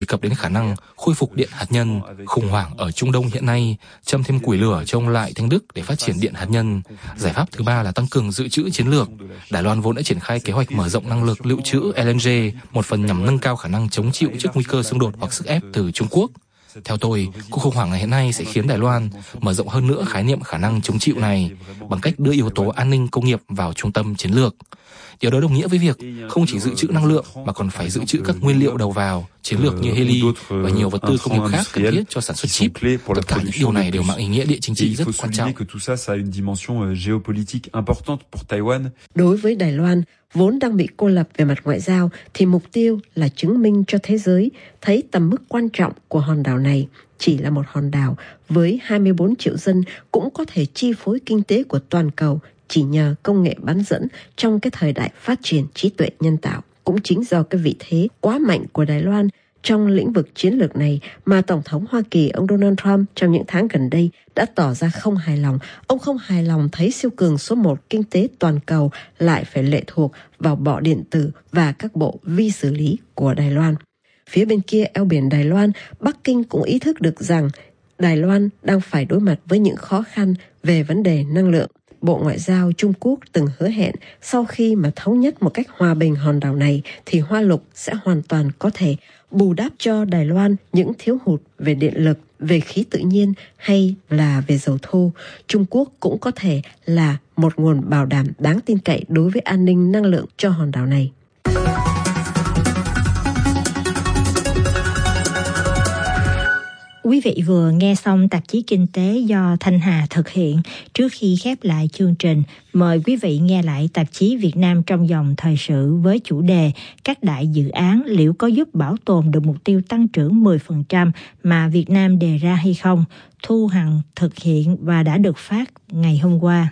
cập đến khả năng khôi phục điện hạt nhân. Khủng hoảng ở Trung Đông hiện nay châm thêm củi lửa cho ông Lại Thanh Đức để phát triển điện hạt nhân. Giải pháp thứ ba là tăng cường dự trữ chiến lược. Đài Loan vốn đã triển khai kế hoạch mở rộng năng lực lưu trữ LNG, một phần nhằm nâng cao khả năng chống chịu trước nguy cơ xung đột hoặc sức ép từ Trung Quốc. Theo tôi, cuộc khủng hoảng này hiện nay sẽ khiến Đài Loan mở rộng hơn nữa khái niệm khả năng chống chịu này bằng cách đưa yếu tố an ninh công nghiệp vào trung tâm chiến lược. Điều đó đồng nghĩa với việc không chỉ dự trữ năng lượng mà còn phải dự trữ các nguyên liệu đầu vào, chiến lược như heli và nhiều vật tư công nghiệp khác cần thiết cho sản xuất chip. Tất cả những điều này đều mang ý nghĩa địa chính trị rất quan trọng. Đối với Đài Loan, vốn đang bị cô lập về mặt ngoại giao, thì mục tiêu là chứng minh cho thế giới thấy tầm mức quan trọng của hòn đảo này. Chỉ là một hòn đảo với 24 triệu dân cũng có thể chi phối kinh tế của toàn cầu chỉ nhờ công nghệ bán dẫn trong cái thời đại phát triển trí tuệ nhân tạo. Cũng chính do cái vị thế quá mạnh của Đài Loan trong lĩnh vực chiến lược này mà Tổng thống Hoa Kỳ ông Donald Trump trong những tháng gần đây đã tỏ ra không hài lòng. Ông không hài lòng thấy siêu cường số 1 kinh tế toàn cầu lại phải lệ thuộc vào bọ điện tử và các bộ vi xử lý của Đài Loan. Phía bên kia eo biển Đài Loan, Bắc Kinh cũng ý thức được rằng Đài Loan đang phải đối mặt với những khó khăn về vấn đề năng lượng. Bộ Ngoại giao Trung Quốc từng hứa hẹn sau khi mà thống nhất một cách hòa bình hòn đảo này thì Hoa Lục sẽ hoàn toàn có thể bù đắp cho Đài Loan những thiếu hụt về điện lực, về khí tự nhiên hay là về dầu thô. Trung Quốc cũng có thể là một nguồn bảo đảm đáng tin cậy đối với an ninh năng lượng cho hòn đảo này. Quý vị vừa nghe xong tạp chí Kinh tế do Thanh Hà thực hiện. Trước khi khép lại chương trình, mời quý vị nghe lại tạp chí Việt Nam trong dòng thời sự với chủ đề các đại dự án liệu có giúp bảo tồn được mục tiêu tăng trưởng 10% mà Việt Nam đề ra hay không? Thu Hằng thực hiện và đã được phát ngày hôm qua.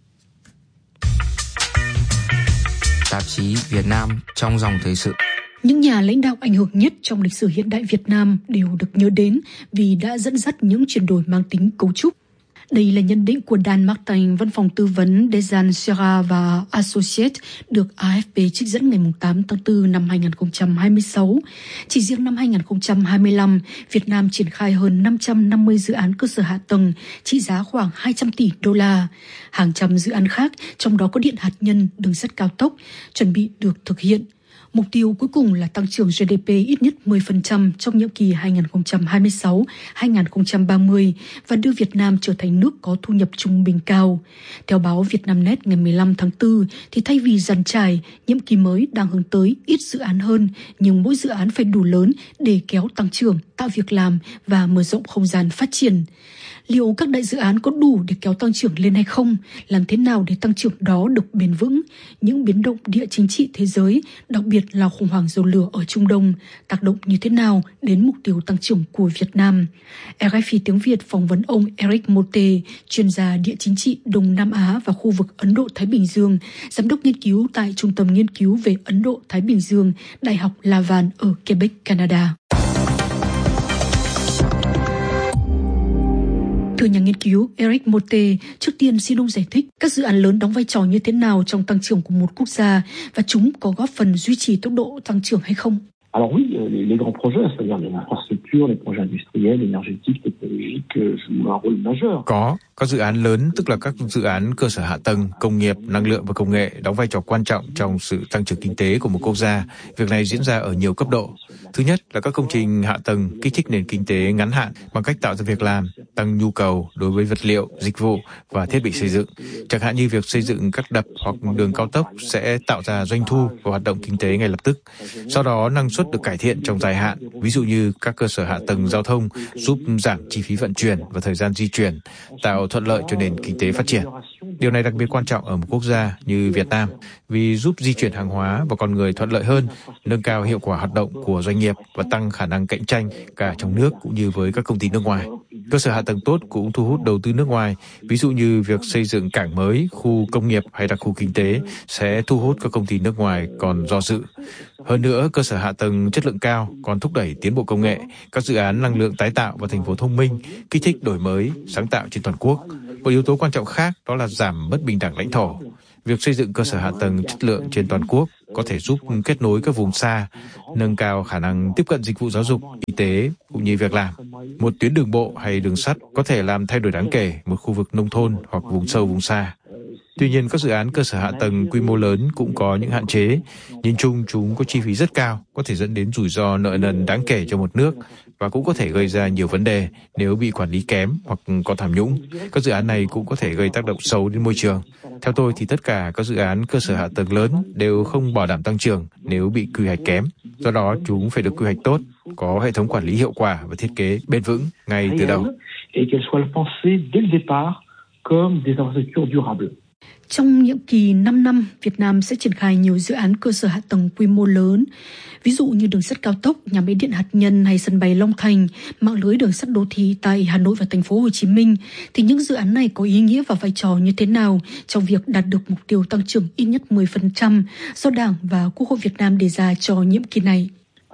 Tạp chí Việt Nam trong dòng thời sự. Những nhà lãnh đạo ảnh hưởng nhất trong lịch sử hiện đại Việt Nam đều được nhớ đến vì đã dẫn dắt những chuyển đổi mang tính cấu trúc. Đây là nhận định của Dan Martin, văn phòng tư vấn Desan Serra và Associates, được AFP trích dẫn ngày 8 tháng 4 năm 2026. Chỉ riêng năm 2025, Việt Nam triển khai hơn 550 dự án cơ sở hạ tầng, trị giá khoảng 200 tỷ đô la. Hàng trăm dự án khác, trong đó có điện hạt nhân, đường sắt cao tốc, chuẩn bị được thực hiện. Mục tiêu cuối cùng là tăng trưởng GDP ít nhất 10% trong nhiệm kỳ 2026-2030 và đưa Việt Nam trở thành nước có thu nhập trung bình cao. Theo báo Vietnamnet ngày 15 tháng 4, thì thay vì dàn trải, nhiệm kỳ mới đang hướng tới ít dự án hơn, nhưng mỗi dự án phải đủ lớn để kéo tăng trưởng, tạo việc làm và mở rộng không gian phát triển. Liệu các đại dự án có đủ để kéo tăng trưởng lên hay không? Làm thế nào để tăng trưởng đó được bền vững? Những biến động địa chính trị thế giới, đặc biệt là khủng hoảng dầu lửa ở Trung Đông, tác động như thế nào đến mục tiêu tăng trưởng của Việt Nam? RFI tiếng Việt phỏng vấn ông Eric Mote, chuyên gia địa chính trị Đông Nam Á và khu vực Ấn Độ-Thái Bình Dương, giám đốc nghiên cứu tại Trung tâm Nghiên cứu về Ấn Độ-Thái Bình Dương, Đại học Laval ở Quebec, Canada. Thưa nhà nghiên cứu Eric Mote, trước tiên xin ông giải thích các dự án lớn đóng vai trò như thế nào trong tăng trưởng của một quốc gia và chúng có góp phần duy trì tốc độ tăng trưởng hay không? Alors oui, les grands projets, c'est-à-dire les infrastructures, les projets industriels, énergétiques, technologiques jouent un rôle majeur. Có dự án lớn, tức là các dự án cơ sở hạ tầng, công nghiệp, năng lượng và công nghệ đóng vai trò quan trọng trong sự tăng trưởng kinh tế của một quốc gia. Việc này diễn ra ở nhiều cấp độ. Thứ nhất là các công trình hạ tầng kích thích nền kinh tế ngắn hạn bằng cách tạo ra việc làm, tăng nhu cầu đối với vật liệu, dịch vụ và thiết bị xây dựng. Chẳng hạn như việc xây dựng các đập hoặc đường cao tốc sẽ tạo ra doanh thu và hoạt động kinh tế ngay lập tức. Sau đó năng suất được cải thiện trong dài hạn, ví dụ như các cơ sở hạ tầng giao thông giúp giảm chi phí vận chuyển và thời gian di chuyển, tạo thuận lợi cho nền kinh tế phát triển. Điều này đặc biệt quan trọng ở một quốc gia như Việt Nam vì giúp di chuyển hàng hóa và con người thuận lợi hơn, nâng cao hiệu quả hoạt động của doanh nghiệp và tăng khả năng cạnh tranh cả trong nước cũng như với các công ty nước ngoài. Cơ sở hạ tầng tốt cũng thu hút đầu tư nước ngoài, ví dụ như việc xây dựng cảng mới, khu công nghiệp hay đặc khu kinh tế sẽ thu hút các công ty nước ngoài còn do dự. Hơn nữa, cơ sở hạ tầng chất lượng cao còn thúc đẩy tiến bộ công nghệ, các dự án năng lượng tái tạo và thành phố thông minh, kích thích đổi mới, sáng tạo trên toàn quốc. Một yếu tố quan trọng khác đó là giảm bất bình đẳng lãnh thổ. Việc xây dựng cơ sở hạ tầng chất lượng trên toàn quốc có thể giúp kết nối các vùng xa, nâng cao khả năng tiếp cận dịch vụ giáo dục, y tế cũng như việc làm. Một tuyến đường bộ hay đường sắt có thể làm thay đổi đáng kể một khu vực nông thôn hoặc vùng sâu vùng xa. Tuy nhiên, các dự án cơ sở hạ tầng quy mô lớn cũng có những hạn chế. Nhìn chung, chúng có chi phí rất cao, có thể dẫn đến rủi ro nợ nần đáng kể cho một nước và cũng có thể gây ra nhiều vấn đề nếu bị quản lý kém hoặc có tham nhũng. Các dự án này cũng có thể gây tác động xấu đến môi trường. Theo tôi thì tất cả các dự án cơ sở hạ tầng lớn đều không bảo đảm tăng trưởng nếu bị quy hoạch kém. Do đó, chúng phải được quy hoạch tốt, có hệ thống quản lý hiệu quả và thiết kế bền vững ngay từ đầu. Trong nhiệm kỳ 5 năm, Việt Nam sẽ triển khai nhiều dự án cơ sở hạ tầng quy mô lớn, ví dụ như đường sắt cao tốc, nhà máy điện hạt nhân hay sân bay Long Thành, mạng lưới đường sắt đô thị tại Hà Nội và thành phố Hồ Chí Minh. Thì những dự án này có ý nghĩa và vai trò như thế nào trong việc đạt được mục tiêu tăng trưởng ít nhất 10% do Đảng và Quốc hội Việt Nam đề ra cho nhiệm kỳ này?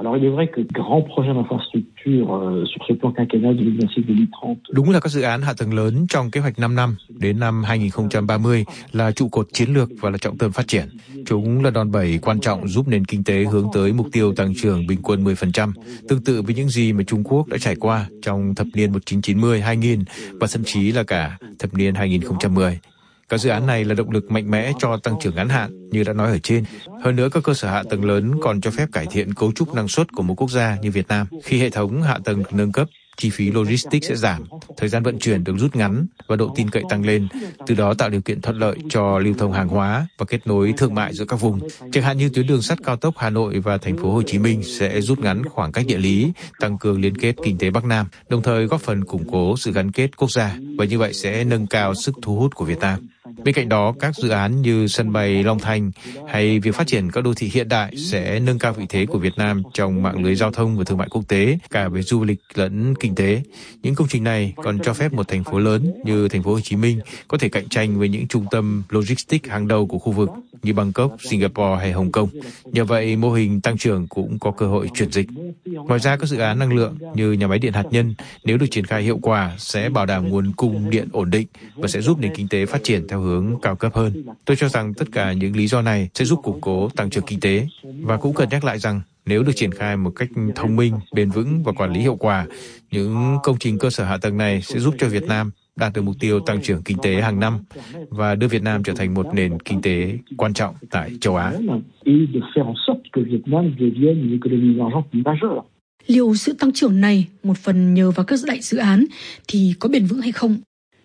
Đúng là các dự án hạ tầng lớn trong kế hoạch 5 năm đến năm 2030 là trụ cột chiến lược và là trọng tâm phát triển. Chúng là đòn bẩy quan trọng giúp nền kinh tế hướng tới mục tiêu tăng trưởng bình quân 10%, tương tự với những gì mà Trung Quốc đã trải qua trong thập niên 1990-2000 và thậm chí là cả thập niên 2010. Các dự án này là động lực mạnh mẽ cho tăng trưởng ngắn hạn, như đã nói ở trên. Hơn nữa, các cơ sở hạ tầng lớn còn cho phép cải thiện cấu trúc năng suất của một quốc gia như Việt Nam. Khi hệ thống hạ tầng được nâng cấp, chi phí logistics sẽ giảm, thời gian vận chuyển được rút ngắn và độ tin cậy tăng lên, từ đó tạo điều kiện thuận lợi cho lưu thông hàng hóa và kết nối thương mại giữa các vùng. Chẳng hạn như tuyến đường sắt cao tốc Hà Nội và thành phố Hồ Chí Minh sẽ rút ngắn khoảng cách địa lý, tăng cường liên kết kinh tế Bắc Nam, đồng thời góp phần củng cố sự gắn kết quốc gia và như vậy sẽ nâng cao sức thu hút của Việt Nam. Bên cạnh đó, các dự án như sân bay Long Thành hay việc phát triển các đô thị hiện đại sẽ nâng cao vị thế của Việt Nam trong mạng lưới giao thông và thương mại quốc tế, cả về du lịch lẫn kinh tế. Những công trình này còn cho phép một thành phố lớn như thành phố Hồ Chí Minh có thể cạnh tranh với những trung tâm logistics hàng đầu của khu vực như Bangkok, Singapore hay Hồng Kông. Nhờ vậy, mô hình tăng trưởng cũng có cơ hội chuyển dịch. Ngoài ra, các dự án năng lượng như nhà máy điện hạt nhân nếu được triển khai hiệu quả sẽ bảo đảm nguồn cung điện ổn định và sẽ giúp nền kinh tế phát triển theo hướng cao cấp hơn. Tôi cho rằng tất cả những lý do này sẽ giúp củng cố tăng trưởng kinh tế và cũng cần nhắc lại rằng nếu được triển khai một cách thông minh, bền vững và quản lý hiệu quả, những công trình cơ sở hạ tầng này sẽ giúp cho Việt Nam đạt được mục tiêu tăng trưởng kinh tế hàng năm và đưa Việt Nam trở thành một nền kinh tế quan trọng tại châu Á. Liệu sự tăng trưởng này một phần nhờ vào các đại dự án thì có bền vững hay không?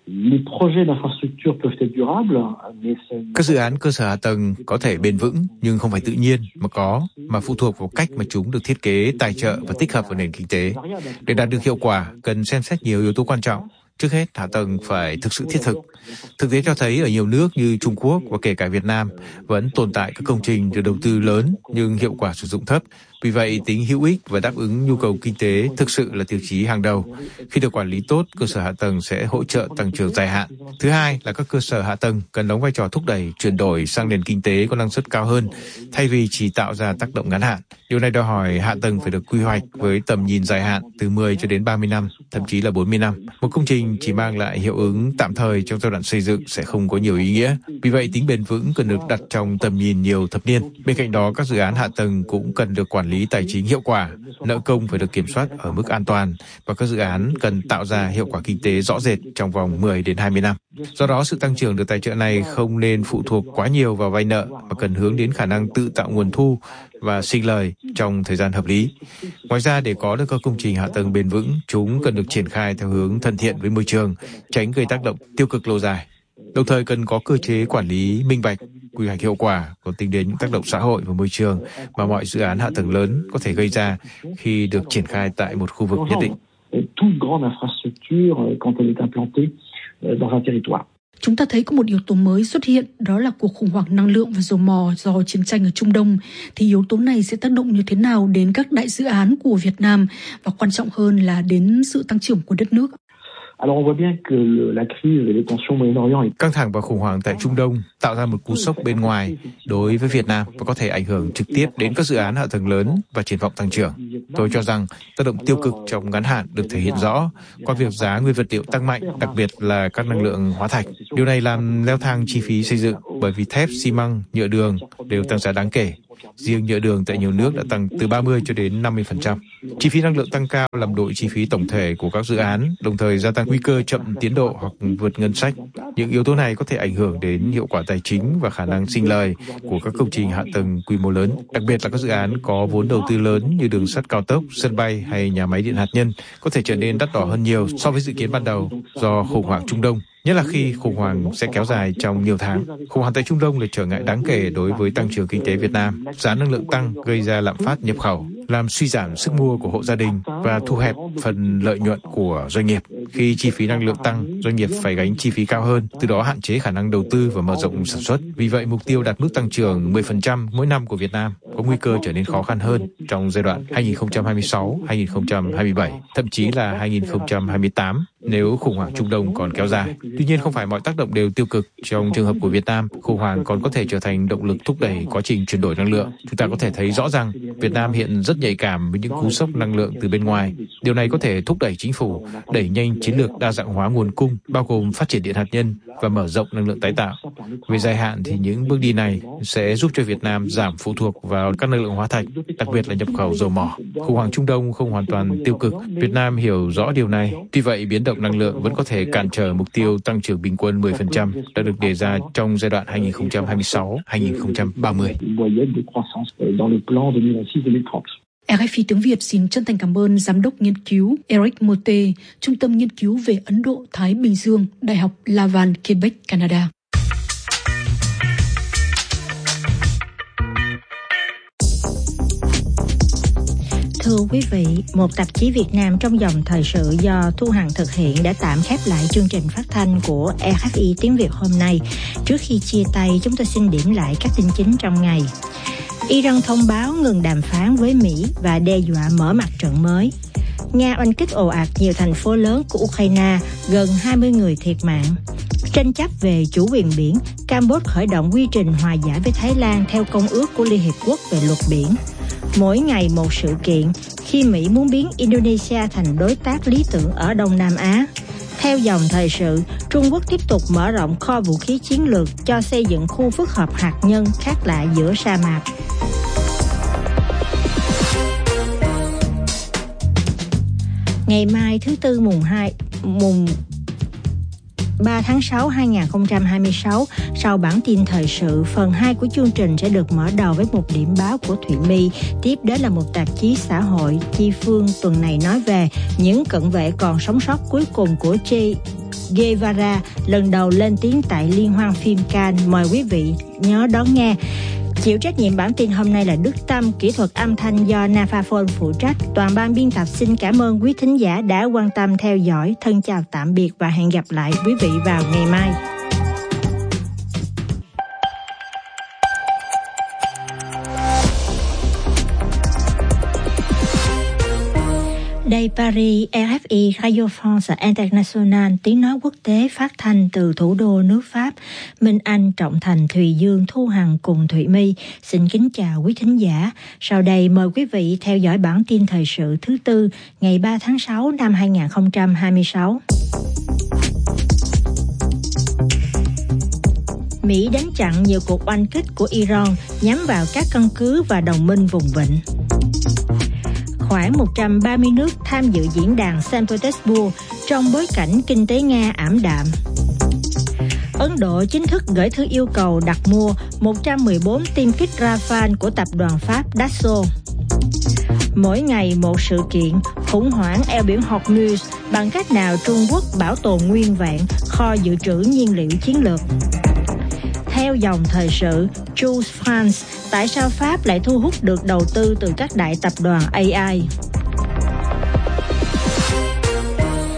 Các dự án cơ sở hạ tầng có thể bền vững nhưng không phải tự nhiên mà phụ thuộc vào cách mà chúng được thiết kế, tài trợ và tích hợp vào nền kinh tế. Để đạt được hiệu quả, cần xem xét nhiều yếu tố quan trọng. Trước hết, hạ tầng phải thực sự thiết thực. Thực tế cho thấy ở nhiều nước như Trung Quốc và kể cả Việt Nam vẫn tồn tại các công trình được đầu tư lớn nhưng hiệu quả sử dụng thấp. Vì vậy, tính hữu ích và đáp ứng nhu cầu kinh tế thực sự là tiêu chí hàng đầu. Khi được quản lý tốt, cơ sở hạ tầng sẽ hỗ trợ tăng trưởng dài hạn. Thứ hai là các cơ sở hạ tầng cần đóng vai trò thúc đẩy chuyển đổi sang nền kinh tế có năng suất cao hơn, thay vì chỉ tạo ra tác động ngắn hạn. Điều này đòi hỏi hạ tầng phải được quy hoạch với tầm nhìn dài hạn từ 10 cho đến 30 năm, thậm chí là 40 năm. Một công trình chỉ mang lại hiệu ứng tạm thời trong giai đoạn xây dựng sẽ không có nhiều ý nghĩa. Vì vậy, tính bền vững cần được đặt trong tầm nhìn nhiều thập niên. Bên cạnh đó, các dự án hạ tầng cũng cần được quản lý tài chính hiệu quả, nợ công phải được kiểm soát ở mức an toàn và các dự án cần tạo ra hiệu quả kinh tế rõ rệt trong vòng 10 đến 20 năm. Do đó, sự tăng trưởng được tài trợ này không nên phụ thuộc quá nhiều vào vay nợ mà cần hướng đến khả năng tự tạo nguồn thu và sinh lời trong thời gian hợp lý. Ngoài ra, để có được các công trình hạ tầng bền vững, chúng cần được triển khai theo hướng thân thiện với môi trường, tránh gây tác động tiêu cực lâu dài. Đồng thời cần có cơ chế quản lý minh bạch, quy hoạch hiệu quả, có tính đến những tác động xã hội và môi trường mà mọi dự án hạ tầng lớn có thể gây ra khi được triển khai tại một khu vực nhất định. Chúng ta thấy có một yếu tố mới xuất hiện, đó là cuộc khủng hoảng năng lượng và dầu mỏ do chiến tranh ở Trung Đông. Thì yếu tố này sẽ tác động như thế nào đến các đại dự án của Việt Nam và quan trọng hơn là đến sự tăng trưởng của đất nước? Căng thẳng và khủng hoảng tại Trung Đông tạo ra một cú sốc bên ngoài đối với Việt Nam và có thể ảnh hưởng trực tiếp đến các dự án hạ tầng lớn và triển vọng tăng trưởng. Tôi cho rằng tác động tiêu cực trong ngắn hạn được thể hiện rõ qua việc giá nguyên vật liệu tăng mạnh, đặc biệt là các năng lượng hóa thạch. Điều này làm leo thang chi phí xây dựng bởi vì thép, xi măng, nhựa đường đều tăng giá đáng kể. Riêng nhựa đường tại nhiều nước đã tăng từ 30 cho đến 50%. Chi phí năng lượng tăng cao làm đội chi phí tổng thể của các dự án, đồng thời gia tăng nguy cơ chậm tiến độ hoặc vượt ngân sách. Những yếu tố này có thể ảnh hưởng đến hiệu quả tài chính và khả năng sinh lời của các công trình hạ tầng quy mô lớn, đặc biệt là các dự án có vốn đầu tư lớn như đường sắt cao tốc, sân bay hay nhà máy điện hạt nhân có thể trở nên đắt đỏ hơn nhiều so với dự kiến ban đầu do khủng hoảng Trung Đông. Nhất là khi khủng hoảng sẽ kéo dài trong nhiều tháng. Khủng hoảng tại Trung Đông là trở ngại đáng kể đối với tăng trưởng kinh tế Việt Nam. Giá năng lượng tăng gây ra lạm phát nhập khẩu, làm suy giảm sức mua của hộ gia đình và thu hẹp phần lợi nhuận của doanh nghiệp. Khi chi phí năng lượng tăng, doanh nghiệp phải gánh chi phí cao hơn, từ đó hạn chế khả năng đầu tư và mở rộng sản xuất. Vì vậy, mục tiêu đạt mức tăng trưởng 10% mỗi năm của Việt Nam có nguy cơ trở nên khó khăn hơn trong giai đoạn 2026-2027, thậm chí là 2028 nếu khủng hoảng Trung Đông còn kéo dài. Tuy nhiên, không phải mọi tác động đều tiêu cực. Trong trường hợp của Việt Nam, khủng hoảng còn có thể trở thành động lực thúc đẩy quá trình chuyển đổi năng lượng. Chúng ta có thể thấy rõ rằng Việt Nam hiện rất nhạy cảm với những cú sốc năng lượng từ bên ngoài. Điều này có thể thúc đẩy chính phủ đẩy nhanh chiến lược đa dạng hóa nguồn cung, bao gồm phát triển điện hạt nhân và mở rộng năng lượng tái tạo. Về dài hạn thì những bước đi này sẽ giúp cho Việt Nam giảm phụ thuộc vào các năng lượng hóa thạch, đặc biệt là nhập khẩu dầu mỏ. Khủng hoảng Trung Đông không hoàn toàn tiêu cực. Việt Nam hiểu rõ điều này. Tuy vậy, biến động năng lượng vẫn có thể cản trở mục tiêu tăng trưởng bình quân 10% đã được đề ra trong giai đoạn 2026-2030. RFI tiếng Việt xin chân thành cảm ơn Giám đốc nghiên cứu Eric Mote, Trung tâm Nghiên cứu về Ấn Độ-Thái Bình Dương, Đại học Laval, Quebec, Canada. Thưa quý vị, một tạp chí Việt Nam trong dòng thời sự do Thu Hằng thực hiện đã tạm khép lại chương trình phát thanh của RFI tiếng Việt hôm nay. Trước khi chia tay, chúng tôi xin điểm lại các tin chính trong ngày. Iran thông báo ngừng đàm phán với Mỹ và đe dọa mở mặt trận mới. Nga oanh kích ồ ạt nhiều thành phố lớn của Ukraine, gần 20 người thiệt mạng. Tranh chấp về chủ quyền biển, Campuchia khởi động quy trình hòa giải với Thái Lan theo Công ước của Liên Hiệp Quốc về luật biển. Mỗi ngày một sự kiện khi Mỹ muốn biến Indonesia thành đối tác lý tưởng ở Đông Nam Á. Theo dòng thời sự, Trung Quốc tiếp tục mở rộng kho vũ khí chiến lược cho xây dựng khu phức hợp hạt nhân khác lạ giữa sa mạc. Ngày mai thứ Tư mùng 3 tháng 6 2026, sau bản tin thời sự, phần 2 của chương trình sẽ được mở đầu với một điểm báo của Thụy My. Tiếp đến là một tạp chí xã hội. Chi Phương tuần này nói về những cận vệ còn sống sót cuối cùng của Che Guevara lần đầu lên tiếng tại Liên hoan phim Cannes. Mời quý vị nhớ đón nghe. Chịu trách nhiệm bản tin hôm nay là Đức Tâm, kỹ thuật âm thanh do Nafaphone phụ trách. Toàn ban biên tập xin cảm ơn quý thính giả đã quan tâm theo dõi. Thân chào tạm biệt và hẹn gặp lại quý vị vào ngày mai. Đây Paris, RFI, Radio France International, tiếng nói quốc tế phát thanh từ thủ đô nước Pháp. Minh Anh, Trọng Thành, Thùy Dương, Thu Hằng cùng Thụy My xin kính chào quý thính giả. Sau đây mời quý vị theo dõi bản tin thời sự thứ Tư ngày 3 tháng 6 năm 2026. Mỹ đánh chặn nhiều cuộc oanh kích của Iran nhắm vào các căn cứ và đồng minh vùng vịnh. Khoảng 130 nước tham dự diễn đàn Saint Petersburg trong bối cảnh kinh tế Nga ảm đạm. Ấn Độ chính thức gửi thư yêu cầu đặt mua 114 tiêm kích Rafale của tập đoàn Pháp Dassault. Mỗi ngày một sự kiện, khủng hoảng eo biển Hormuz, bằng cách nào Trung Quốc bảo tồn nguyên vẹn kho dự trữ nhiên liệu chiến lược. Theo dòng thời sự, Jules France, tại sao Pháp lại thu hút được đầu tư từ các đại tập đoàn AI?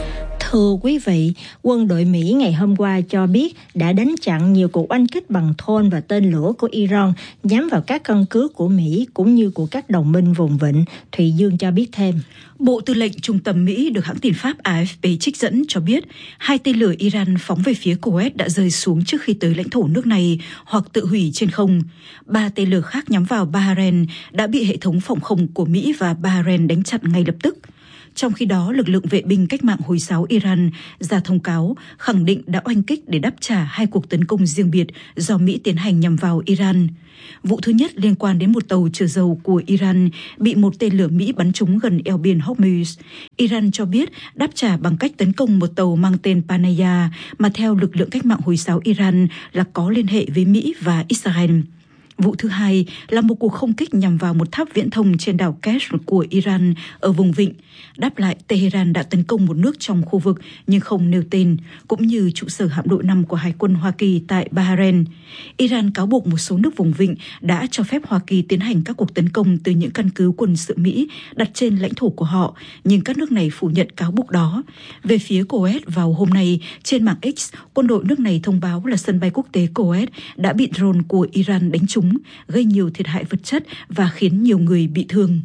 Thưa quý vị, quân đội Mỹ ngày hôm qua cho biết đã đánh chặn nhiều cuộc oanh kích bằng drone và tên lửa của Iran nhắm vào các căn cứ của Mỹ cũng như của các đồng minh vùng vịnh. Thụy Dương cho biết thêm. Bộ Tư lệnh Trung tâm Mỹ được hãng tin Pháp AFP trích dẫn cho biết 2 tên lửa Iran phóng về phía Kuwait đã rơi xuống trước khi tới lãnh thổ nước này hoặc tự hủy trên không. 3 tên lửa khác nhắm vào Bahrain đã bị hệ thống phòng không của Mỹ và Bahrain đánh chặn ngay lập tức. Trong khi đó, lực lượng vệ binh cách mạng Hồi giáo Iran ra thông cáo khẳng định đã oanh kích để đáp trả 2 cuộc tấn công riêng biệt do Mỹ tiến hành nhằm vào Iran. Vụ thứ nhất liên quan đến một tàu chở dầu của Iran bị một tên lửa Mỹ bắn trúng gần eo biển Hormuz. Iran cho biết đáp trả bằng cách tấn công một tàu mang tên Panaya mà theo lực lượng cách mạng Hồi giáo Iran là có liên hệ với Mỹ và Israel. Vụ thứ hai là một cuộc không kích nhằm vào một tháp viễn thông trên đảo Kerch của Iran ở vùng vịnh. Đáp lại, Tehran đã tấn công một nước trong khu vực nhưng không nêu tên, cũng như trụ sở hạm đội 5 của Hải quân Hoa Kỳ tại Bahrain. Iran cáo buộc một số nước vùng vịnh đã cho phép Hoa Kỳ tiến hành các cuộc tấn công từ những căn cứ quân sự Mỹ đặt trên lãnh thổ của họ, nhưng các nước này phủ nhận cáo buộc đó. Về phía Kuwait, vào hôm nay, trên mạng X, quân đội nước này thông báo là sân bay quốc tế Kuwait đã bị drone của Iran đánh trúng, gây nhiều thiệt hại vật chất và khiến nhiều người bị thương.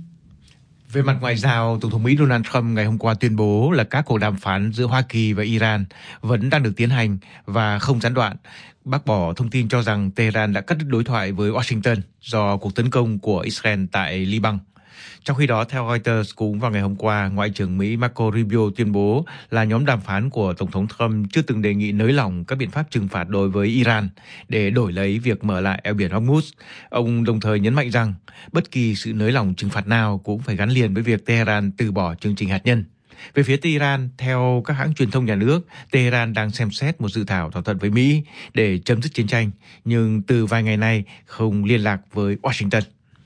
Về mặt ngoại giao, Tổng thống Mỹ Donald Trump ngày hôm qua tuyên bố là các cuộc đàm phán giữa Hoa Kỳ và Iran vẫn đang được tiến hành và không gián đoạn, bác bỏ thông tin cho rằng Tehran đã cắt đứt đối thoại với Washington do cuộc tấn công của Israel tại Liban. Trong khi đó, theo Reuters, cũng vào ngày hôm qua, Ngoại trưởng Mỹ Marco Rubio tuyên bố là nhóm đàm phán của Tổng thống Trump chưa từng đề nghị nới lỏng các biện pháp trừng phạt đối với Iran để đổi lấy việc mở lại eo biển Hormuz. Ông đồng thời nhấn mạnh rằng bất kỳ sự nới lỏng trừng phạt nào cũng phải gắn liền với việc Tehran từ bỏ chương trình hạt nhân. Về phía Iran, theo các hãng truyền thông nhà nước, Tehran đang xem xét một dự thảo thỏa thuận với Mỹ để chấm dứt chiến tranh, nhưng từ vài ngày nay không liên lạc với Washington.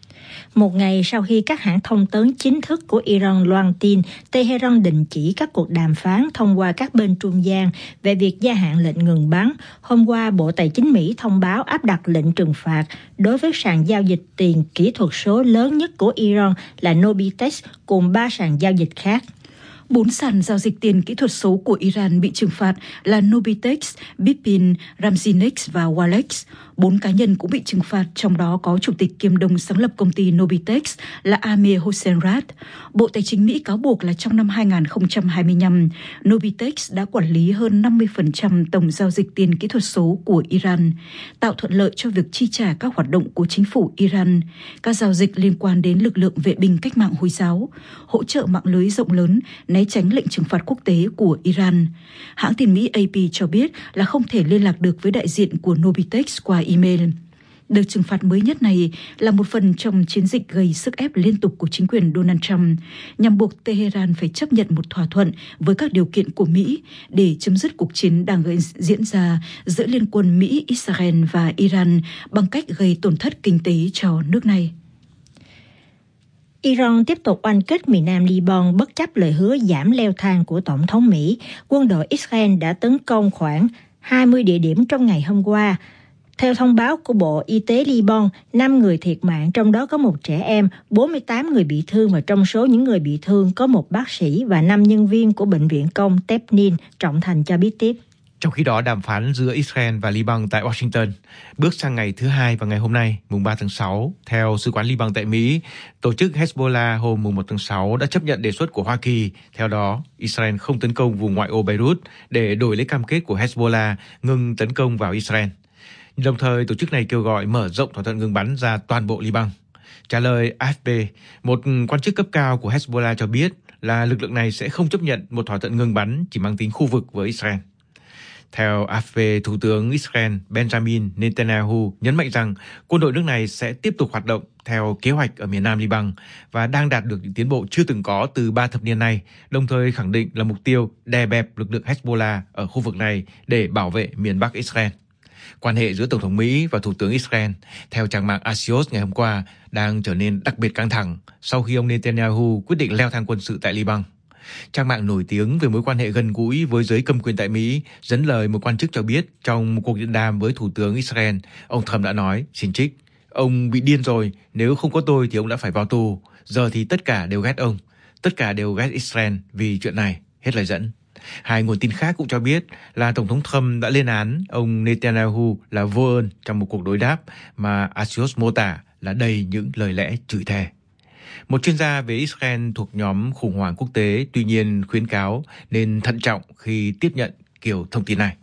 Một ngày sau khi các hãng thông tấn chính thức của Iran loan tin Tehran đình chỉ các cuộc đàm phán thông qua các bên trung gian về việc gia hạn lệnh ngừng bắn, hôm qua Bộ Tài chính Mỹ thông báo áp đặt lệnh trừng phạt đối với sàn giao dịch tiền kỹ thuật số lớn nhất của Iran là Nobitex cùng 3 sàn giao dịch khác. 4 sàn giao dịch tiền kỹ thuật số của Iran bị trừng phạt là Nobitex, Bipin, Ramzinex và Walex. 4 cá nhân cũng bị trừng phạt, trong đó có chủ tịch kiêm đồng sáng lập công ty Nobitex là Amir Hossein-Rath. Bộ Tài chính Mỹ cáo buộc là trong năm 2025, Nobitex đã quản lý hơn 50% tổng giao dịch tiền kỹ thuật số của Iran, tạo thuận lợi cho việc chi trả các hoạt động của chính phủ Iran, các giao dịch liên quan đến lực lượng vệ binh cách mạng Hồi giáo, hỗ trợ mạng lưới rộng lớn, né tránh lệnh trừng phạt quốc tế của Iran. Hãng tin Mỹ AP cho biết là không thể liên lạc được với đại diện của Nobitex qua email. Đợt trừng phạt mới nhất này là một phần trong chiến dịch gây sức ép liên tục của chính quyền Donald Trump nhằm buộc Tehran phải chấp nhận một thỏa thuận với các điều kiện của Mỹ để chấm dứt cuộc chiến đang diễn ra giữa liên quân Mỹ, Israel và Iran bằng cách gây tổn thất kinh tế cho nước này. Iran tiếp tục oanh kích miền nam Liban bất chấp lời hứa giảm leo thang của Tổng thống Mỹ. Quân đội Israel đã tấn công khoảng 20 địa điểm trong ngày hôm qua. Theo thông báo của Bộ Y tế Liban, 5 người thiệt mạng, trong đó có một trẻ em, 48 người bị thương và trong số những người bị thương có một bác sĩ và 5 nhân viên của Bệnh viện Công Tepnin, Trọng Thành cho biết tiếp. Trong khi đó, đàm phán giữa Israel và Liban tại Washington bước sang ngày thứ hai vào ngày hôm nay, mùng 3 tháng 6. Theo Sứ quán Liban tại Mỹ, tổ chức Hezbollah hôm mùng 1 tháng 6 đã chấp nhận đề xuất của Hoa Kỳ. Theo đó, Israel không tấn công vùng ngoại ô Beirut để đổi lấy cam kết của Hezbollah ngừng tấn công vào Israel. Đồng thời, tổ chức này kêu gọi mở rộng thỏa thuận ngừng bắn ra toàn bộ Liban. Trả lời AFP, một quan chức cấp cao của Hezbollah cho biết là lực lượng này sẽ không chấp nhận một thỏa thuận ngừng bắn chỉ mang tính khu vực với Israel. Theo AFP, Thủ tướng Israel Benjamin Netanyahu nhấn mạnh rằng quân đội nước này sẽ tiếp tục hoạt động theo kế hoạch ở miền nam Liban và đang đạt được những tiến bộ chưa từng có từ 3 thập niên nay, đồng thời khẳng định là mục tiêu đè bẹp lực lượng Hezbollah ở khu vực này để bảo vệ miền Bắc Israel. Quan hệ giữa Tổng thống Mỹ và Thủ tướng Israel, theo trang mạng Axios ngày hôm qua, đang trở nên đặc biệt căng thẳng sau khi ông Netanyahu quyết định leo thang quân sự tại Liban. Trang mạng nổi tiếng về mối quan hệ gần gũi với giới cầm quyền tại Mỹ dẫn lời một quan chức cho biết trong một cuộc điện đàm với Thủ tướng Israel, ông Trump đã nói, xin trích, ông bị điên rồi, nếu không có tôi thì ông đã phải vào tù, giờ thì tất cả đều ghét ông, tất cả đều ghét Israel vì chuyện này, hết lời dẫn. Hai nguồn tin khác cũng cho biết là Tổng thống Trump đã lên án ông Netanyahu là vô ơn trong một cuộc đối đáp mà Axios mô tả là đầy những lời lẽ chửi thề. Một chuyên gia về Israel thuộc nhóm khủng hoảng quốc tế tuy nhiên khuyến cáo nên thận trọng khi tiếp nhận kiểu thông tin này.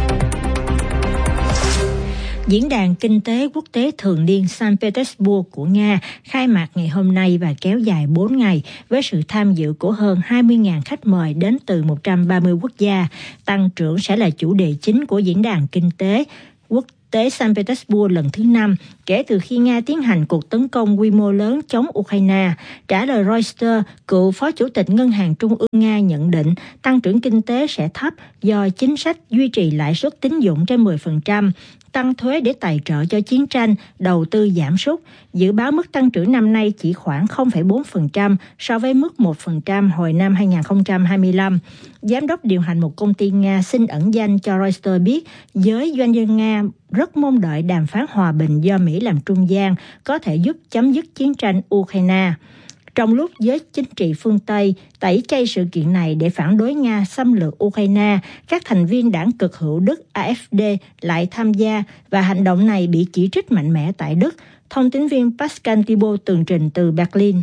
Diễn đàn Kinh tế Quốc tế thường niên Saint Petersburg của Nga khai mạc ngày hôm nay và kéo dài 4 ngày với sự tham dự của hơn 20.000 khách mời đến từ 130 quốc gia. Tăng trưởng sẽ là chủ đề chính của Diễn đàn Kinh tế Quốc tế Saint Petersburg lần thứ 5 kể từ khi Nga tiến hành cuộc tấn công quy mô lớn chống Ukraine. Trả lời Reuters, cựu Phó Chủ tịch Ngân hàng Trung ương Nga nhận định tăng trưởng kinh tế sẽ thấp do chính sách duy trì lãi suất tín dụng trên 10%, tăng thuế để tài trợ cho chiến tranh, đầu tư giảm sút. Dự báo mức tăng trưởng năm nay chỉ khoảng 0,4% so với mức 1% hồi năm 2025. Giám đốc điều hành một công ty Nga xin ẩn danh cho Reuters biết giới doanh nhân Nga rất mong đợi đàm phán hòa bình do Mỹ làm trung gian có thể giúp chấm dứt chiến tranh Ukraine. Trong lúc giới chính trị phương Tây tẩy chay sự kiện này để phản đối Nga xâm lược Ukraine, các thành viên đảng cực hữu Đức AfD lại tham gia và hành động này bị chỉ trích mạnh mẽ tại Đức. Thông tín viên Pascal Thibault tường trình từ Berlin.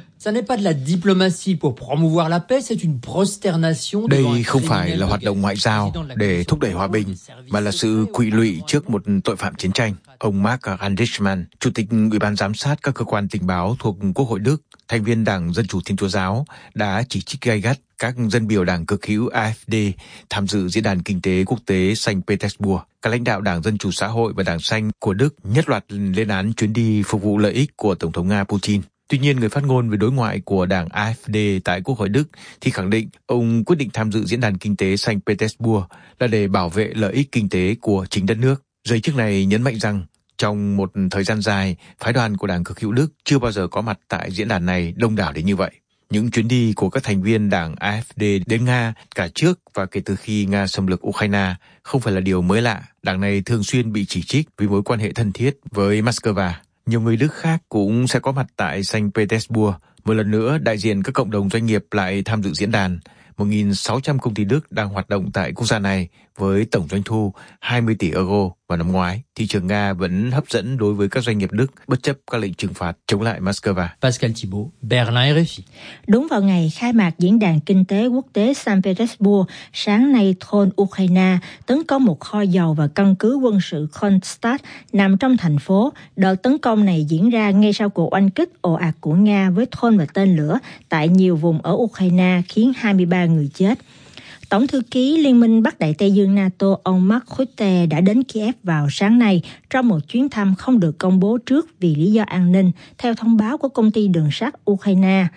Đây không phải là hoạt động ngoại giao để thúc đẩy hòa bình, mà là sự quỵ lụy trước một tội phạm chiến tranh. Ông Mark Andrischmann, Chủ tịch Ủy ban Giám sát các cơ quan tình báo thuộc Quốc hội Đức, thành viên Đảng Dân Chủ Thiên Chúa Giáo, đã chỉ trích gay gắt các dân biểu đảng cực hữu AfD tham dự Diễn đàn Kinh tế Quốc tế Saint Petersburg. Các lãnh đạo Đảng Dân Chủ Xã hội và Đảng Xanh của Đức nhất loạt lên án chuyến đi phục vụ lợi ích của Tổng thống Nga Putin. Tuy nhiên, người phát ngôn về đối ngoại của đảng AfD tại Quốc hội Đức thì khẳng định ông quyết định tham dự Diễn đàn Kinh tế Saint Petersburg là để bảo vệ lợi ích kinh tế của chính đất nước. Giới chức này nhấn mạnh rằng trong một thời gian dài, phái đoàn của Đảng Cực hữu Đức chưa bao giờ có mặt tại diễn đàn này đông đảo đến như vậy. Những chuyến đi của các thành viên đảng AfD đến Nga cả trước và kể từ khi Nga xâm lược Ukraine không phải là điều mới lạ. Đảng này thường xuyên bị chỉ trích vì mối quan hệ thân thiết với Moscow. Nhiều người Đức khác cũng sẽ có mặt tại Saint Petersburg. Một lần nữa, đại diện các cộng đồng doanh nghiệp lại tham dự diễn đàn. 1.600 công ty Đức đang hoạt động tại quốc gia này với tổng doanh thu 20 tỷ euro vào năm ngoái. Thị trường Nga vẫn hấp dẫn đối với các doanh nghiệp Đức bất chấp các lệnh trừng phạt chống lại Moscow. Pascal Thibault, Berlin, RFI. Đúng vào ngày khai mạc Diễn đàn Kinh tế Quốc tế Saint Petersburg, sáng nay thôn Ukraine tấn công một kho dầu và căn cứ quân sự Kronstadt nằm trong thành phố. Đợt tấn công này diễn ra ngay sau cuộc oanh kích ồ ạt của Nga với drone và tên lửa tại nhiều vùng ở Ukraine khiến 23 người chết. Tổng thư ký Liên minh Bắc Đại Tây Dương NATO ông Mark Rutte đã đến Kiev vào sáng nay trong một chuyến thăm không được công bố trước vì lý do an ninh, theo thông báo của công ty đường sắt Ukraine.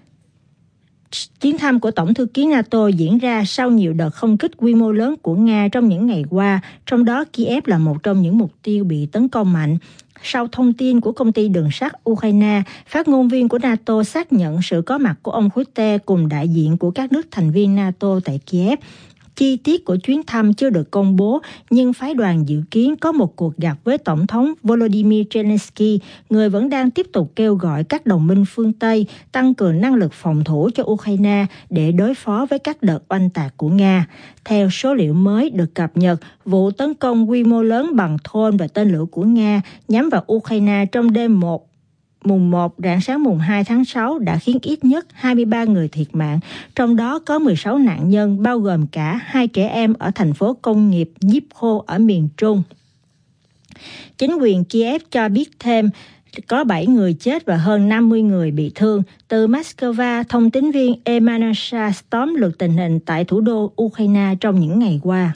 Chuyến thăm của Tổng thư ký NATO diễn ra sau nhiều đợt không kích quy mô lớn của Nga trong những ngày qua, trong đó Kiev là một trong những mục tiêu bị tấn công mạnh. Sau thông tin của công ty đường sắt Ukraine, phát ngôn viên của NATO xác nhận sự có mặt của ông Rutte cùng đại diện của các nước thành viên NATO tại Kiev. Chi tiết của chuyến thăm chưa được công bố, nhưng phái đoàn dự kiến có một cuộc gặp với Tổng thống Volodymyr Zelensky, người vẫn đang tiếp tục kêu gọi các đồng minh phương Tây tăng cường năng lực phòng thủ cho Ukraine để đối phó với các đợt oanh tạc của Nga. Theo số liệu mới được cập nhật, vụ tấn công quy mô lớn bằng drone và tên lửa của Nga nhắm vào Ukraine trong đêm mùng 1 rạng sáng mùng 2 tháng 6 đã khiến ít nhất 23 người thiệt mạng, trong đó có 16 nạn nhân bao gồm cả 2 trẻ em ở thành phố công nghiệp Dnipro ở miền Trung. Chính quyền Kiev cho biết thêm có 7 người chết và hơn 50 người bị thương. Từ Moscow, thông tín viên Emmanuel tóm lược tình hình tại thủ đô Ukraine trong những ngày qua.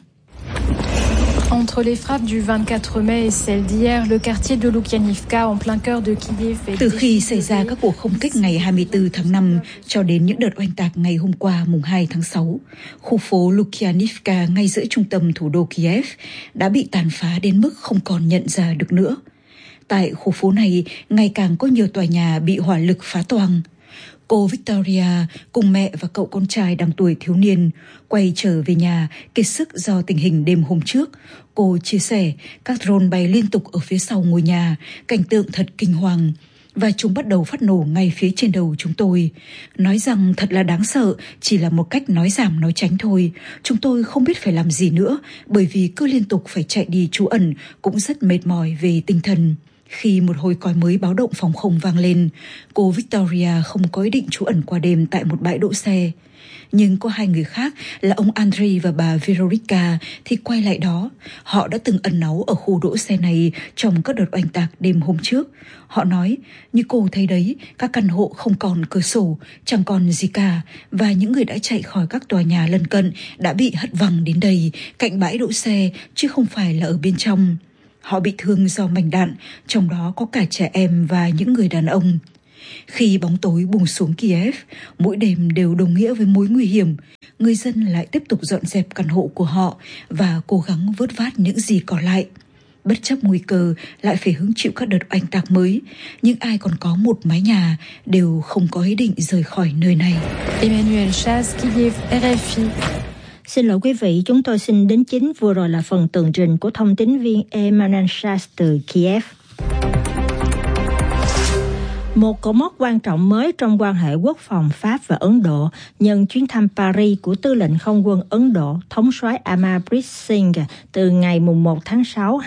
Entre les frappes du 24 mai et celles d'hier, le quartier de Lukyanivka en plein cœur de Kiev. Từ khi xảy ra các cuộc không kích ngày 24 tháng 5 cho đến những đợt oanh tạc ngày hôm qua mùng 2 tháng 6, khu phố Lukyanivka ngay giữa trung tâm thủ đô Kiev đã bị tàn phá đến mức không còn nhận ra được nữa. Tại khu phố này, ngày càng có nhiều tòa nhà bị hỏa lực phá toang. Cô Victoria cùng mẹ và cậu con trai đang tuổi thiếu niên quay trở về nhà kiệt sức do tình hình đêm hôm trước. Cô chia sẻ các drone bay liên tục ở phía sau ngôi nhà, cảnh tượng thật kinh hoàng. và chúng bắt đầu phát nổ ngay phía trên đầu chúng tôi. Nói rằng thật là đáng sợ, chỉ là một cách nói giảm nói tránh thôi. Chúng tôi không biết phải làm gì nữa, bởi vì cứ liên tục phải chạy đi trú ẩn, cũng rất mệt mỏi về tinh thần. Khi một hồi còi mới báo động phòng không vang lên, cô Victoria không có ý định trú ẩn qua đêm tại một bãi đỗ xe. Nhưng có hai người khác là ông Andrei và bà Veronica thì quay lại đó. Họ đã từng ẩn náu ở khu đỗ xe này trong các đợt oanh tạc đêm hôm trước. Họ nói, như cô thấy đấy, các căn hộ không còn cửa sổ, chẳng còn gì cả, và những người đã chạy khỏi các tòa nhà lân cận đã bị hất văng đến đây, cạnh bãi đỗ xe, chứ không phải là ở bên trong. Họ bị thương do mảnh đạn, trong đó có cả trẻ em và những người đàn ông. Khi bóng tối bùng xuống Kiev, mỗi đêm đều đồng nghĩa với mối nguy hiểm. Người dân lại tiếp tục dọn dẹp căn hộ của họ và cố gắng vớt vát những gì còn lại. Bất chấp nguy cơ lại phải hứng chịu các đợt oanh tạc mới, nhưng ai còn có một mái nhà đều không có ý định rời khỏi nơi này. Emmanuel Chaz, Kiev, RFI. Xin lỗi quý vị, chúng tôi xin đính chính vừa rồi là phần tường trình của thông tín viên Emmanuel Chaz từ Kiev. Một cột mốc quan trọng mới trong quan hệ quốc phòng Pháp và Ấn Độ nhân chuyến thăm Paris của tư lệnh không quân Ấn Độ, thống soái Amarpreet Singh từ ngày 1 tháng 6,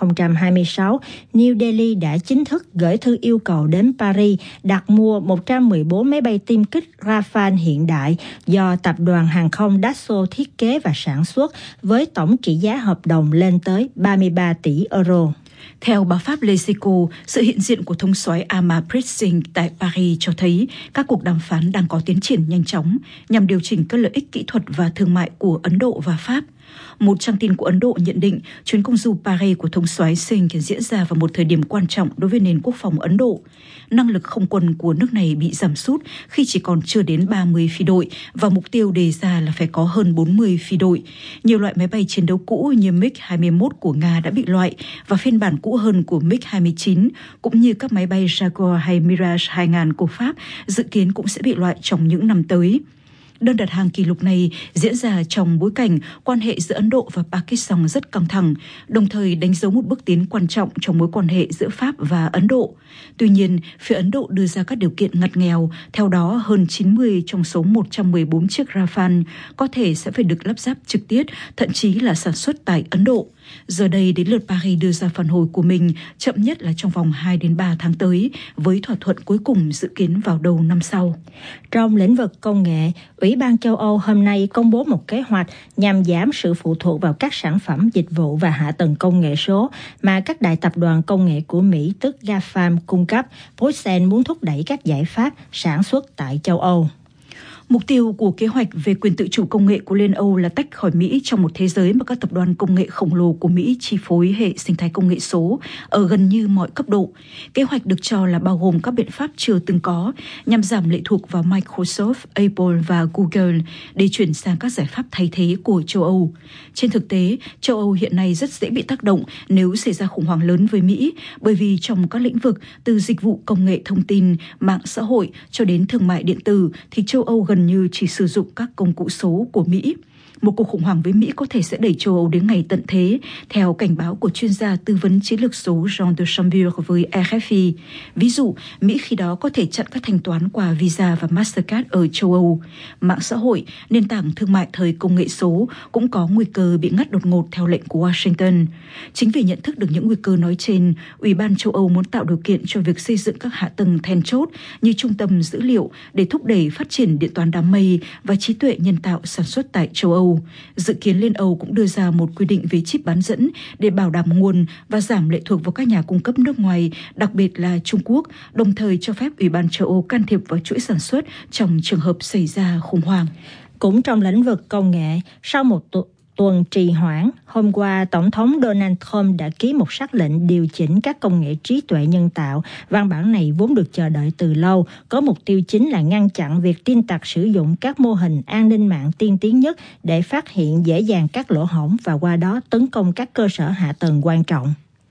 2026, New Delhi đã chính thức gửi thư yêu cầu đến Paris đặt mua 114 máy bay tiêm kích Rafale hiện đại do tập đoàn hàng không Dassault thiết kế và sản xuất với tổng trị giá hợp đồng lên tới 33 tỷ euro. Theo báo Pháp Les Echos, sự hiện diện của thống soái Amarpreet Singh tại Paris cho thấy các cuộc đàm phán đang có tiến triển nhanh chóng nhằm điều chỉnh các lợi ích kỹ thuật và thương mại của Ấn Độ và Pháp. Một trang tin của Ấn Độ nhận định chuyến công du Paris của thống soái Singh diễn ra vào một thời điểm quan trọng đối với nền quốc phòng Ấn Độ. Năng lực không quân của nước này bị giảm sút khi chỉ còn chưa đến 30 phi đội và mục tiêu đề ra là phải có hơn 40 phi đội. Nhiều loại máy bay chiến đấu cũ như MiG-21 của Nga đã bị loại và phiên bản cũ hơn của MiG-29 cũng như các máy bay Jaguar hay Mirage 2000 của Pháp dự kiến cũng sẽ bị loại trong những năm tới. Đơn đặt hàng kỷ lục này diễn ra trong bối cảnh quan hệ giữa Ấn Độ và Pakistan rất căng thẳng, đồng thời đánh dấu một bước tiến quan trọng trong mối quan hệ giữa Pháp và Ấn Độ. Tuy nhiên, phía Ấn Độ đưa ra các điều kiện ngặt nghèo, theo đó hơn 90 trong số 114 chiếc Rafale có thể sẽ phải được lắp ráp trực tiếp, thậm chí là sản xuất tại Ấn Độ. Giờ đây đến lượt Paris đưa ra phản hồi của mình, chậm nhất là trong vòng 2 đến 3 tháng tới, với thỏa thuận cuối cùng dự kiến vào đầu năm sau. Trong lĩnh vực công nghệ, Ủy ban châu Âu hôm nay công bố một kế hoạch nhằm giảm sự phụ thuộc vào các sản phẩm, dịch vụ và hạ tầng công nghệ số mà các đại tập đoàn công nghệ của Mỹ, tức GAFAM, cung cấp. Bruxelles muốn thúc đẩy các giải pháp sản xuất tại châu Âu. Mục tiêu của kế hoạch về quyền tự chủ công nghệ của Liên Âu là tách khỏi Mỹ trong một thế giới mà các tập đoàn công nghệ khổng lồ của Mỹ chi phối hệ sinh thái công nghệ số ở gần như mọi cấp độ. Kế hoạch được cho là bao gồm các biện pháp chưa từng có nhằm giảm lệ thuộc vào Microsoft, Apple và Google để chuyển sang các giải pháp thay thế của châu Âu. Trên thực tế, châu Âu hiện nay rất dễ bị tác động nếu xảy ra khủng hoảng lớn với Mỹ, bởi vì trong các lĩnh vực từ dịch vụ công nghệ thông tin, mạng xã hội cho đến thương mại điện tử thì châu Âu gần như chỉ sử dụng các công cụ số của Mỹ. Một cuộc khủng hoảng với Mỹ có thể sẽ đẩy châu Âu đến ngày tận thế, theo cảnh báo của chuyên gia tư vấn chiến lược số Jean de Chambure với RFI. Ví dụ, Mỹ khi đó có thể chặn các thanh toán qua Visa và Mastercard ở châu Âu. Mạng xã hội, nền tảng thương mại thời công nghệ số cũng có nguy cơ bị ngắt đột ngột theo lệnh của Washington. Chính vì nhận thức được những nguy cơ nói trên, Ủy ban châu Âu muốn tạo điều kiện cho việc xây dựng các hạ tầng then chốt như trung tâm dữ liệu để thúc đẩy phát triển điện toán đám mây và trí tuệ nhân tạo sản xuất tại châu Âu. Dự kiến Liên Âu cũng đưa ra một quy định về chip bán dẫn để bảo đảm nguồn và giảm lệ thuộc vào các nhà cung cấp nước ngoài, đặc biệt là Trung Quốc, đồng thời cho phép Ủy ban châu Âu can thiệp vào chuỗi sản xuất trong trường hợp xảy ra khủng hoảng. Cũng trong lĩnh vực công nghệ, sau một tuần trì hoãn, hôm qua Tổng thống Donald Trump đã ký một sắc lệnh điều chỉnh các công nghệ trí tuệ nhân tạo. Văn bản này vốn được chờ đợi từ lâu, có mục tiêu chính là ngăn chặn việc tin tặc sử dụng các mô hình an ninh mạng tiên tiến nhất để phát hiện dễ dàng các lỗ hổng và qua đó tấn công các cơ sở hạ tầng quan trọng.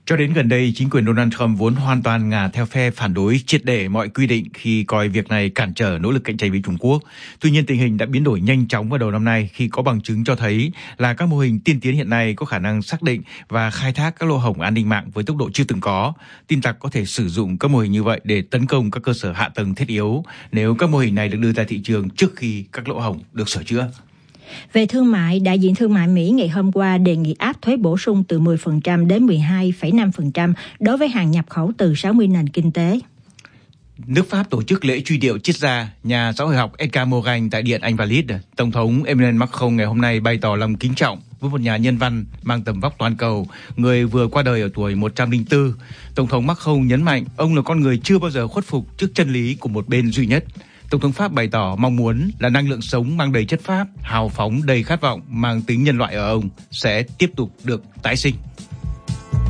Cho đến gần đây, chính quyền Donald Trump vốn hoàn toàn ngả theo phe phản đối triệt để mọi quy định khi coi việc này cản trở nỗ lực cạnh tranh với Trung Quốc. Tuy nhiên, tình hình đã biến đổi nhanh chóng vào đầu năm nay khi có bằng chứng cho thấy là các mô hình tiên tiến hiện nay có khả năng xác định và khai thác các lỗ hổng an ninh mạng với tốc độ chưa từng có. Tin tặc có thể sử dụng các mô hình như vậy để tấn công các cơ sở hạ tầng thiết yếu nếu các mô hình này được đưa ra thị trường trước khi các lỗ hổng được sửa chữa. Về thương mại, đại diện thương mại Mỹ ngày hôm qua đề nghị áp thuế bổ sung từ 10% đến 12,5% đối với hàng nhập khẩu từ 60 nền kinh tế. Nước Pháp tổ chức lễ truy điệu triết gia nhà xã hội học Edgar Morin tại Điện Invalides. Tổng thống Emmanuel Macron ngày hôm nay bày tỏ lòng kính trọng với một nhà nhân văn mang tầm vóc toàn cầu, người vừa qua đời ở tuổi 104. Tổng thống Macron nhấn mạnh ông là con người chưa bao giờ khuất phục trước chân lý của một bên duy nhất. Tổng thống Pháp bày tỏ mong muốn là năng lượng sống mang đầy chất phác, hào phóng đầy khát vọng mang tính nhân loại ở ông sẽ tiếp tục được tái sinh.